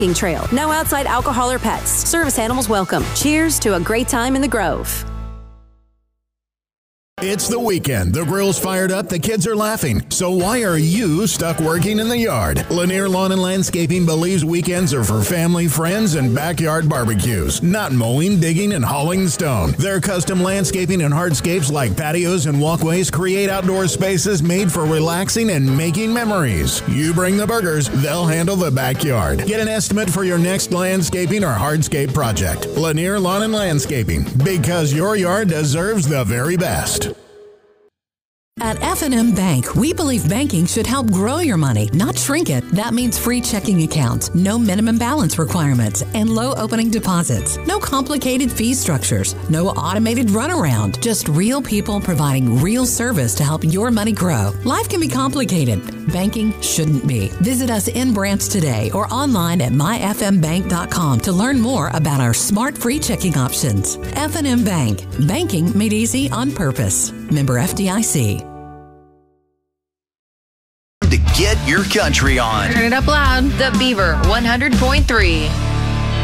Trail. No outside alcohol or pets. Service animals welcome. Cheers to a great time in the Grove. It's the weekend. The grill's fired up. The kids are laughing. So why are you stuck working in the yard? Lanier Lawn and Landscaping believes weekends are for family, friends, and backyard barbecues, not mowing, digging, and hauling stone. Their custom landscaping and hardscapes like patios and walkways create outdoor spaces made for relaxing and making memories. You bring the burgers, they'll handle the backyard. Get an estimate for your next landscaping or hardscape project. Lanier Lawn and Landscaping, because your yard deserves the very best. At F&M Bank, we believe banking should help grow your money, not shrink it. That means free checking accounts, no minimum balance requirements, and low opening deposits. No complicated fee structures, no automated runaround. Just real people providing real service to help your money grow. Life can be complicated. Banking shouldn't be. Visit us in branch today or online at myfmbank.com to learn more about our smart free checking options. F&M Bank. Banking made easy on purpose. Member FDIC. To get your country on. Turn it up loud. The Beaver 100.3.